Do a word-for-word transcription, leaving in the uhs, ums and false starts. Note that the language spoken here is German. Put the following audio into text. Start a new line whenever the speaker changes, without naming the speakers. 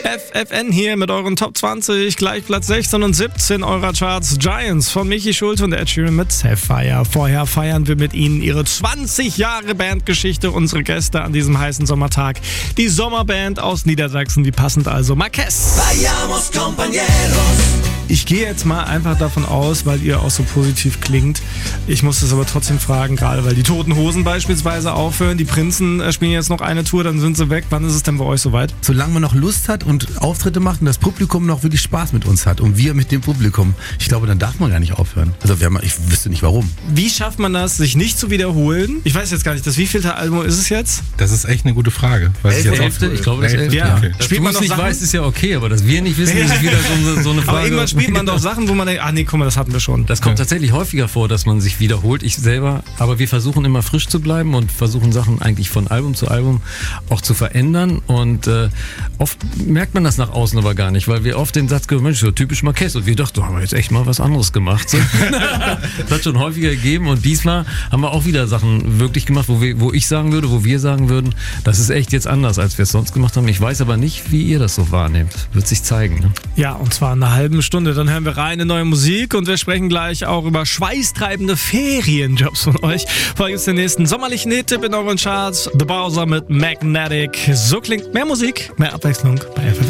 F F N hier mit euren Top zwanzig, gleich Platz sechzehn und siebzehn eurer Charts. Giants von Michi Schulte und Ed Sheeran mit Sapphire. Vorher feiern wir mit ihnen ihre zwanzig Jahre Bandgeschichte, unsere Gäste an diesem heißen Sommertag. Die Sommerband aus Niedersachsen, wie passend also. Marquez.
Vayamos, compañeros.
Ich gehe jetzt mal einfach davon aus, weil ihr auch so positiv klingt. Ich muss das aber trotzdem fragen, gerade weil die Toten Hosen beispielsweise aufhören. Die Prinzen äh, spielen jetzt noch eine Tour, dann sind sie weg. Wann ist es denn bei euch soweit?
Solange man noch Lust hat und Auftritte macht und das Publikum noch wirklich Spaß mit uns hat und wir mit dem Publikum, ich glaube, dann darf man gar nicht aufhören. Also wir haben, ich wüsste nicht warum.
Wie schafft man das, sich nicht zu wiederholen? Ich weiß jetzt gar nicht, das wievielte Album ist es jetzt?
Das ist echt eine gute Frage. Weiß ich, jetzt
Elfte? Ich glaube, das elfte.
Ja.
Okay.
Dass
Spielt
du
man
es
noch
nicht
Sachen?
weißt, ist ja okay, aber dass wir nicht wissen, ist wieder so, so eine Frage.
Aber irgendwann spielt man doch Sachen, wo man denkt, ah nee, guck mal, das hatten wir schon.
Das kommt tatsächlich häufiger vor, dass man sich wiederholt, ich selber, aber wir versuchen immer frisch zu bleiben und versuchen Sachen eigentlich von Album zu Album auch zu verändern und äh, oft merkt man das nach außen aber gar nicht, weil wir oft den Satz gehört, Mensch, so typisch Marquez und wir dachten, da haben wir jetzt echt mal was anderes gemacht. So. Das hat schon häufiger gegeben und diesmal haben wir auch wieder Sachen wirklich gemacht, wo, wir, wo ich sagen würde, wo wir sagen würden, das ist echt jetzt anders, als wir es sonst gemacht haben. Ich weiß aber nicht, wie ihr das so wahrnehmt. Wird sich zeigen. Ne?
Ja, und zwar in einer halben Stunde. Dann hören wir rein in neue Musik und wir sprechen gleich auch über schweißtreibende Ferienjobs von euch. Vorher gibt es den nächsten sommerlichen Hit-Tipp in euren Charts. The Bowser mit Magnetic. So klingt mehr Musik, mehr Abwechslung bei F F N.